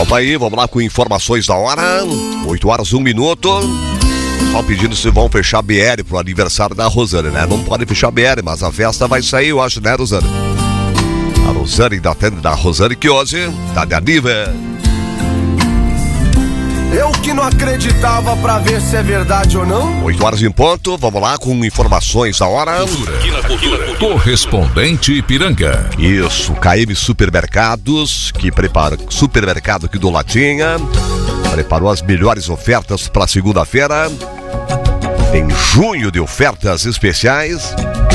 Opa aí, vamos lá com informações da hora. 8 horas, 1 minuto. Só pedindo se vão fechar BR pro aniversário da Rosane, né? Não pode fechar BR, mas a festa vai sair, eu acho, né, Rosane? A Rosane, da Rosane que hoje tá de aniversário. Eu que não acreditava pra ver se é verdade ou não. 8 horas em ponto, vamos lá com informações da hora. Correspondente Ipiranga. Isso, KM Supermercados, que prepara supermercado aqui do Latinha, preparou as melhores ofertas para segunda-feira. Em junho de ofertas especiais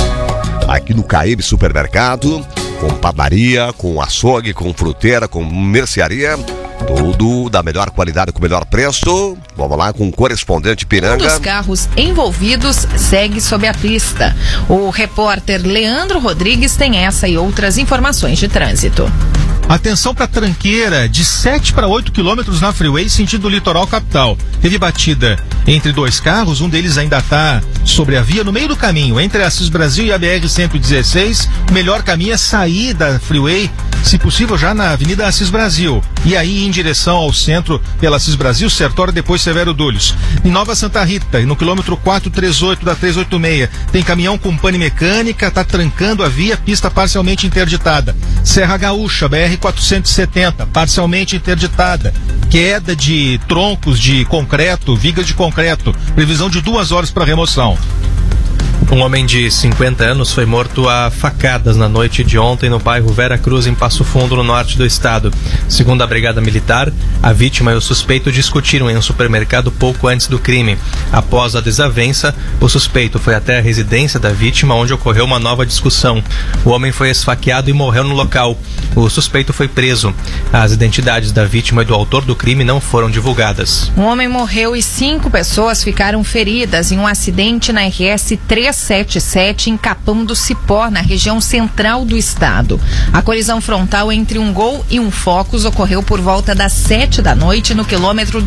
aqui no KM Supermercado, com padaria, com açougue, com fruteira, com mercearia. Tudo da melhor qualidade, com o melhor preço. Vamos lá com o correspondente Ipiranga. Um dos carros envolvidos segue sob a pista. O repórter Leandro Rodrigues tem essa e outras informações de trânsito. Atenção para tranqueira de 7 para 8 quilômetros na freeway sentido litoral capital. Teve batida entre dois carros, um deles ainda está sobre a via no meio do caminho, entre a Assis Brasil e a BR-116. O melhor caminho é sair da freeway, se possível já na Avenida Assis Brasil, e aí em direção ao centro pela Assis Brasil, Sertório, depois Severo Dúlios. Em Nova Santa Rita, no quilômetro 438 da 386, tem caminhão com pane mecânica, está trancando a via, pista parcialmente interditada. Serra Gaúcha, BR-470, parcialmente interditada. Queda de troncos de concreto, vigas de concreto, previsão de 2 horas para remoção. Um homem de 50 anos foi morto a facadas na noite de ontem no bairro Vera Cruz, em Passo Fundo, no norte do estado. Segundo a Brigada Militar, a vítima e o suspeito discutiram em um supermercado pouco antes do crime. Após a desavença, o suspeito foi até a residência da vítima, onde ocorreu uma nova discussão. O homem foi esfaqueado e morreu no local. O suspeito foi preso. As identidades da vítima e do autor do crime não foram divulgadas. Um homem morreu e 5 pessoas ficaram feridas em um acidente na RS 377 em Capão do Cipó, na região central do estado. A colisão frontal entre um Gol e um Focus ocorreu por volta das 7 da noite no quilômetro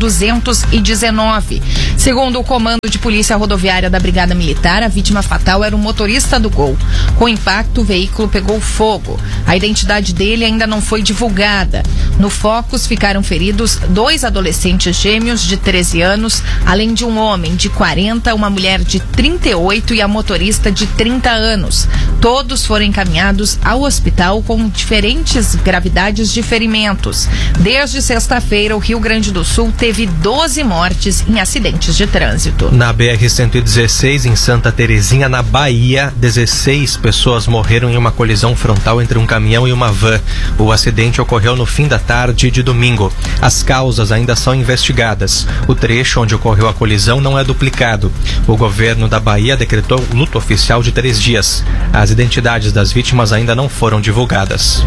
219. Segundo o Comando de Polícia Rodoviária da Brigada Militar, a vítima fatal era o motorista do Gol. Com o impacto, o veículo pegou fogo. A identidade dele ainda não foi divulgada. No Focus ficaram feridos 2 adolescentes gêmeos de 13 anos, além de um homem de 40, uma mulher de 38 e a motorista de 30 anos. Todos foram encaminhados ao hospital com diferentes gravidades de ferimentos. Desde sexta-feira, o Rio Grande do Sul teve 12 mortes em acidentes de trânsito. Na BR-116, em Santa Terezinha, na Bahia, 16 pessoas morreram em uma colisão frontal entre um caminhão e uma van. O acidente ocorreu no fim da tarde de domingo. As causas ainda são investigadas. O trecho onde ocorreu a colisão não é duplicado. O governo da Bahia decretou luto oficial de 3 dias. As identidades das vítimas ainda não foram divulgadas.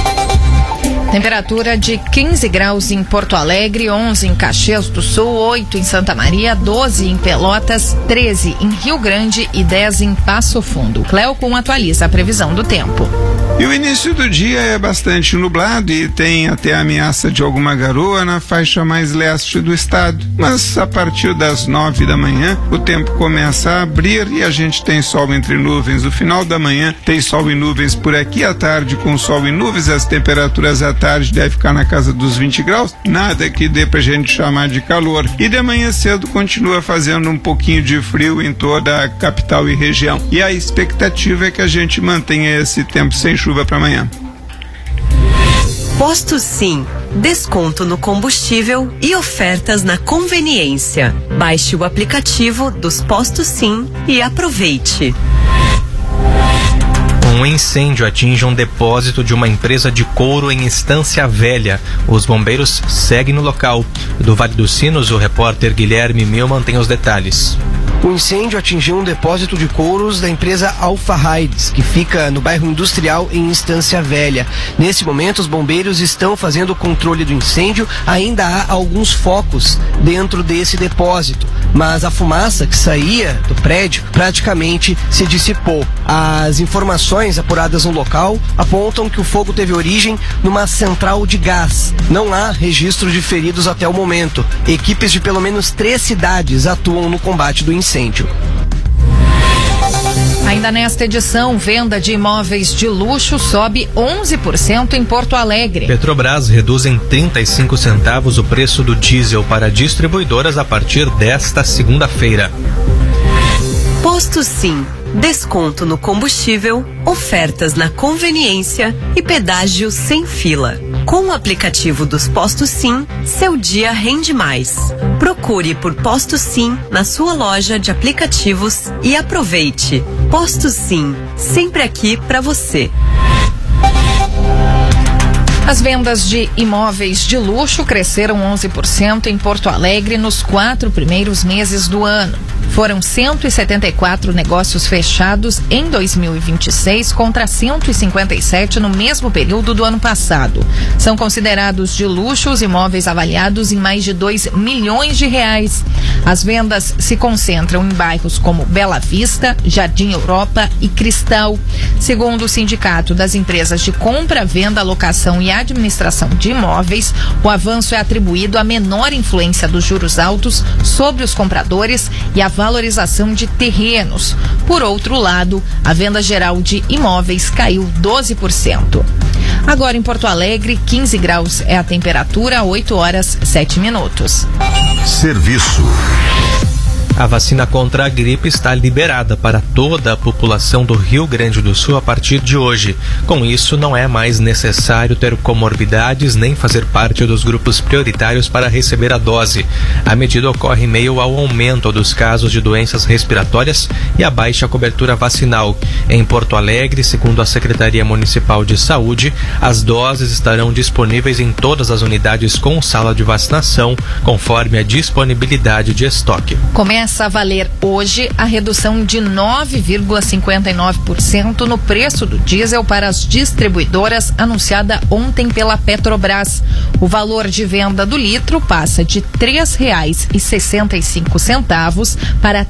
Temperatura de 15 graus em Porto Alegre, 11 em Caxias do Sul, 8 em Santa Maria, 12 em Pelotas, 13 em Rio Grande e 10 em Passo Fundo. Cleocum atualiza a previsão do tempo. E o início do dia é bastante nublado e tem até a ameaça de alguma garoa na faixa mais leste do estado. Mas a partir das 9 da manhã, o tempo começa a abrir e a gente tem sol entre nuvens. No final da manhã tem sol e nuvens por aqui, à tarde com sol e nuvens, as temperaturas à tarde devem ficar na casa dos 20 graus, nada que dê pra gente chamar de calor. E de manhã cedo continua fazendo um pouquinho de frio em toda a capital e região. E a expectativa é que a gente mantenha esse tempo sem chuva para amanhã. Posto Sim, desconto no combustível e ofertas na conveniência. Baixe o aplicativo dos Postos Sim e aproveite. Um incêndio atinge um depósito de uma empresa de couro em Estância Velha. Os bombeiros seguem no local. Do Vale dos Sinos, o repórter Guilherme Milman tem os detalhes. O incêndio atingiu um depósito de couros da empresa Alfa Raids, que fica no bairro Industrial em Estância Velha. Nesse momento, os bombeiros estão fazendo o controle do incêndio. Ainda há alguns focos dentro desse depósito, mas a fumaça que saía do prédio praticamente se dissipou. As informações apuradas no local apontam que o fogo teve origem numa central de gás. Não há registro de feridos até o momento. Equipes de pelo menos 3 cidades atuam no combate do incêndio. Ainda nesta edição, venda de imóveis de luxo sobe 11% em Porto Alegre. Petrobras reduz em 35 centavos o preço do diesel para distribuidoras a partir desta segunda-feira. Posto Sim. Desconto no combustível, ofertas na conveniência e pedágio sem fila. Com o aplicativo dos Postos Sim, seu dia rende mais. Procure por Posto Sim na sua loja de aplicativos e aproveite. Posto Sim, sempre aqui para você. As vendas de imóveis de luxo cresceram 11% em Porto Alegre nos 4 primeiros meses do ano. Foram 174 negócios fechados em 2026 contra 157 no mesmo período do ano passado. São considerados de luxo os imóveis avaliados em mais de R$2 milhões. As vendas se concentram em bairros como Bela Vista, Jardim Europa e Cristal. Segundo o Sindicato das Empresas de Compra, Venda, Locação e Administração de Imóveis, o avanço é atribuído à menor influência dos juros altos sobre os compradores e à valorização de terrenos. Por outro lado, a venda geral de imóveis caiu 12%. Agora em Porto Alegre, 15 graus é a temperatura, 8 horas 7 minutos. Serviço. A vacina contra a gripe está liberada para toda a população do Rio Grande do Sul a partir de hoje. Com isso, não é mais necessário ter comorbidades nem fazer parte dos grupos prioritários para receber a dose. A medida ocorre em meio ao aumento dos casos de doenças respiratórias e a baixa cobertura vacinal. Em Porto Alegre, segundo a Secretaria Municipal de Saúde, as doses estarão disponíveis em todas as unidades com sala de vacinação, conforme a disponibilidade de estoque. Começa a valer hoje a redução de 9,59% no preço do diesel para as distribuidoras anunciada ontem pela Petrobras. O valor de venda do litro passa de R$ 3,65 para R$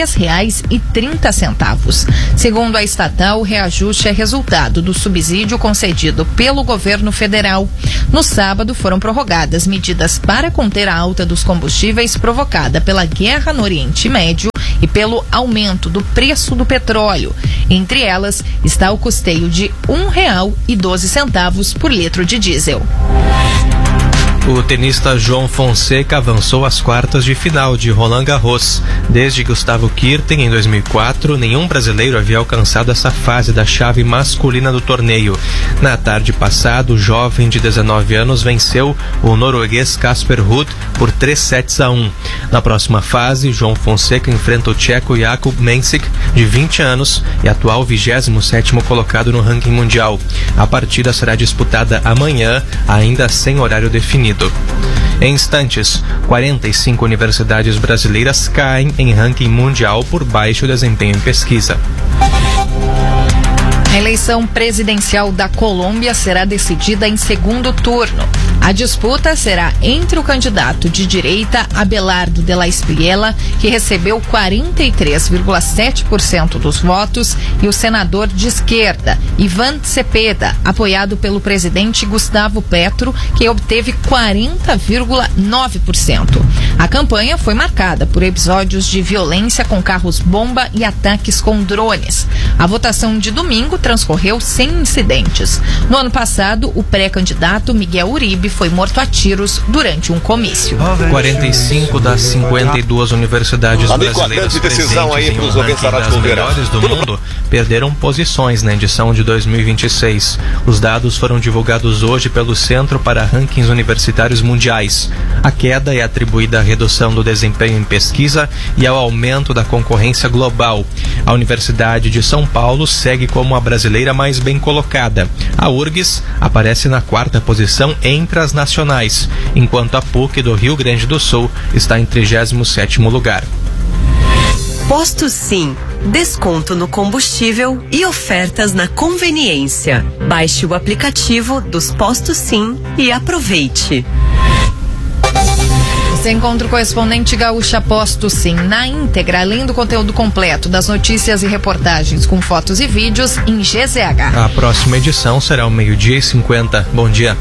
3,30. Segundo a estatal, o reajuste é resultado do subsídio concedido pelo governo federal. No sábado, foram prorrogadas medidas para conter a alta dos combustíveis provocada pela guerra no Oriente Médio e pelo aumento do preço do petróleo. Entre elas está o custeio de R$ 1,12 por litro de diesel. O tenista João Fonseca avançou às quartas de final de Roland Garros. Desde Gustavo Kuerten, em 2004, nenhum brasileiro havia alcançado essa fase da chave masculina do torneio. Na tarde passada, o jovem de 19 anos venceu o norueguês Casper Ruud por 3-1. Na próxima fase, João Fonseca enfrenta o tcheco Jakub Mensik, de 20 anos e atual 27º colocado no ranking mundial. A partida será disputada amanhã, ainda sem horário definido. Em instantes, 45 universidades brasileiras caem em ranking mundial por baixo desempenho em pesquisa. A eleição presidencial da Colômbia será decidida em segundo turno. A disputa será entre o candidato de direita Abelardo de la Espriella, que recebeu 43,7% dos votos, e o senador de esquerda Ivan Cepeda, apoiado pelo presidente Gustavo Petro, que obteve 40,9%. A campanha foi marcada por episódios de violência com carros-bomba e ataques com drones. A votação de domingo transcorreu sem incidentes. No ano passado, o pré-candidato Miguel Uribe foi morto a tiros durante um comício. 45 das 52 universidades brasileiras presentes em um ranking das melhores do mundo perderam posições na edição de 2026. Os dados foram divulgados hoje pelo Centro para Rankings Universitários Mundiais. A queda é atribuída à redução do desempenho em pesquisa e ao aumento da concorrência global. A Universidade de São Paulo segue como a brasileira mais bem colocada. A URGS aparece na 4ª posição entre as nacionais, enquanto a PUC do Rio Grande do Sul está em 37º lugar. Posto Sim. Desconto no combustível e ofertas na conveniência. Baixe o aplicativo dos Postos Sim e aproveite. Você encontra o correspondente Gaúcha Posto Sim na íntegra, além do conteúdo completo das notícias e reportagens com fotos e vídeos em GZH. A próxima edição será ao 12h50. Bom dia.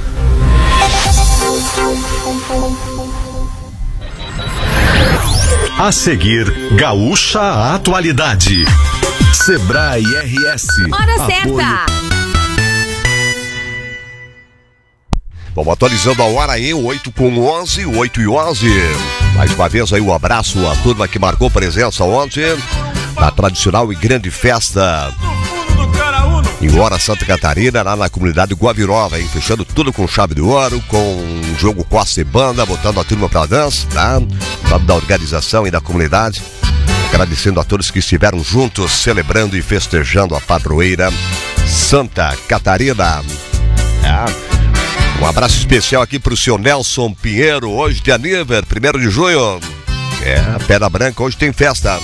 A seguir, Gaúcha Atualidade. Sebrae RS. Hora certa. Bom, atualizando a hora aí, 8h11, 8h11. Mais uma vez aí um abraço à turma que marcou presença ontem na tradicional e grande festa em Hora Santa Catarina, lá na comunidade Guavirova, hein? Fechando tudo com chave de ouro, com jogo Costa e Banda, botando a turma pra dança, tá? Em nome da organização e da comunidade. Agradecendo a todos que estiveram juntos, celebrando e festejando a padroeira Santa Catarina. Um abraço especial aqui pro seu Nelson Pinheiro, hoje de aniversário, 1º de junho. Pedra Branca, hoje tem festa.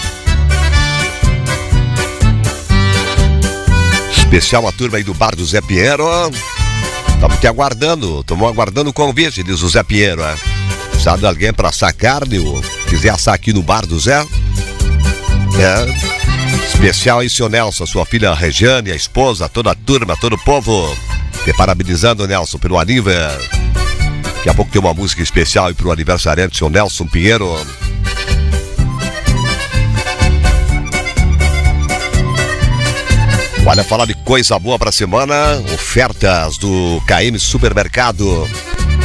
Especial a turma aí do bar do Zé Pinheiro. Estamos te aguardando, o convite, diz o Zé Pinheiro. Sabe alguém para assar carne ou quiser assar aqui no bar do Zé? Especial aí, seu Nelson, sua filha Regiane, a esposa, toda a turma, todo o povo. Te parabenizando, Nelson, pelo aniversário. Daqui a pouco tem uma música especial aí pro aniversariante, seu Nelson Pinheiro. Olha, falar de coisa boa pra semana, ofertas do KM Supermercado.